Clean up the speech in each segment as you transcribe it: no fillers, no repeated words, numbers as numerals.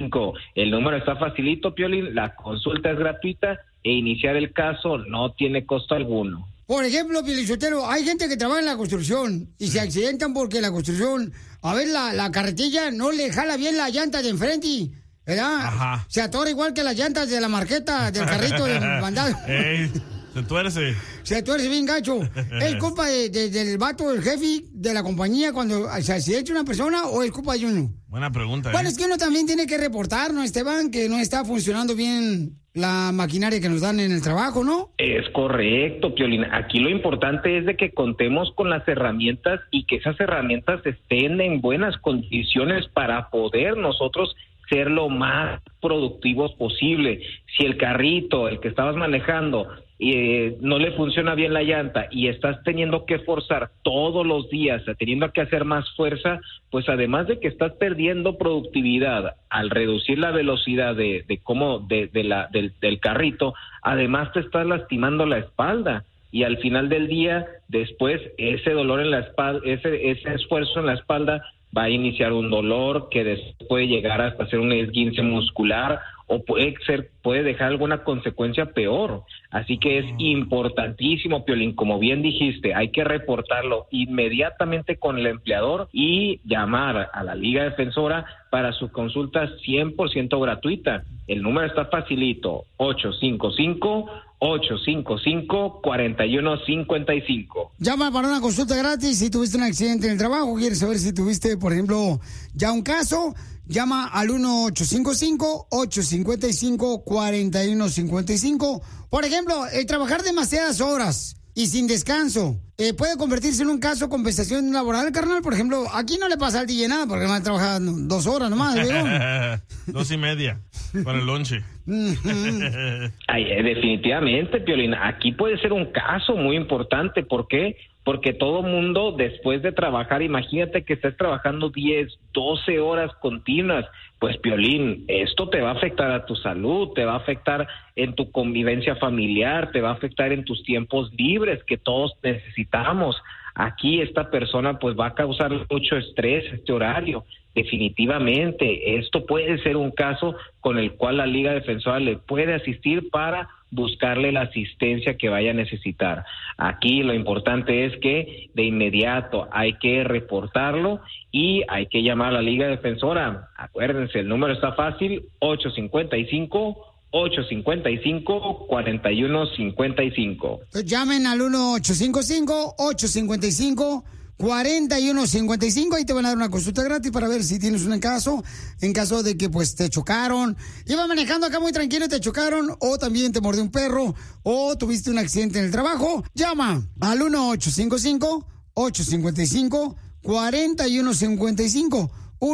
855. El número está facilito, Piolín, la consulta es gratuita e iniciar el caso no tiene costo alguno. Por ejemplo, Pielichotelo, hay gente que trabaja en la construcción y se accidentan porque la construcción, a ver, la carretilla no le jala bien la llanta de enfrente, ¿verdad? Ajá. Se atora igual que las llantas de la marqueta del carrito de mandado. Se tuerce. Se tuerce bien gacho. ¿Es culpa del vato, del jefe de la compañía cuando se accidenta una persona o es culpa de uno? Buena pregunta. Bueno, es que uno también tiene que reportar, ¿no, Esteban? Que no está funcionando bien la maquinaria que nos dan en el trabajo, ¿no? Es correcto, Piolín. Aquí lo importante es de que contemos con las herramientas y que esas herramientas estén en buenas condiciones para poder nosotros ser lo más productivos posible. Si el carrito, el que estabas manejando, no le funciona bien la llanta y estás teniendo que forzar todos los días, teniendo que hacer más fuerza, pues además de que estás perdiendo productividad al reducir la velocidad del carrito, además te estás lastimando la espalda. Y al final del día, después, ese dolor en la espalda, ese esfuerzo en la espalda va a iniciar un dolor que después puede llegar hasta ser un esguince muscular o puede dejar alguna consecuencia peor. Así que es importantísimo, Piolín, como bien dijiste, hay que reportarlo inmediatamente con el empleador y llamar a la Liga Defensora para su consulta 100% gratuita. El número está facilito, 855-855-4155. Llama para una consulta gratis si tuviste un accidente en el trabajo, quieres saber si tuviste, por ejemplo, ya un caso. Llama al 1-855-855-4155. Por ejemplo, el trabajar demasiadas horas y sin descanso puede convertirse en un caso de compensación laboral, carnal. Por ejemplo, aquí no le pasa al DJ nada porque más trabaja 2 horas nomás, ¿veo? 2:30 con el lonche. Ay, definitivamente, Piolín, aquí puede ser un caso muy importante. ¿Por qué? Porque todo mundo después de trabajar, imagínate que estés trabajando 10, 12 horas continuas, pues Piolín, esto te va a afectar a tu salud, te va a afectar en tu convivencia familiar, te va a afectar en tus tiempos libres que todos necesitamos. Aquí esta persona pues va a causar mucho estrés este horario. Definitivamente, esto puede ser un caso con el cual la Liga Defensora le puede asistir para buscarle la asistencia que vaya a necesitar. Aquí lo importante es que de inmediato hay que reportarlo y hay que llamar a la Liga Defensora. Acuérdense, el número está fácil, 855-855-4155. Llamen al 1-855-855-4155. Ahí te van a dar una consulta gratis para ver si tienes un caso, en caso de que pues te chocaron. Iba manejando acá muy tranquilo y te chocaron, o también te mordió un perro, o tuviste un accidente en el trabajo. Llama al 1-855-855-4155.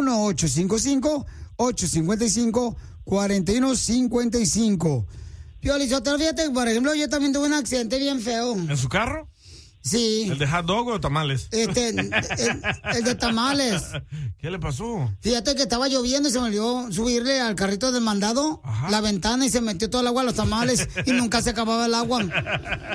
1-855-855-4155. Piolizotelo, fíjate, por ejemplo, yo también tuve un accidente bien feo. ¿En su carro? Sí. ¿El de hot dog o tamales? El de tamales. ¿Qué le pasó? Fíjate que estaba lloviendo y se me olvidó subirle al carrito del mandado. Ajá. La ventana y se metió todo el agua a los tamales y nunca se acababa el agua.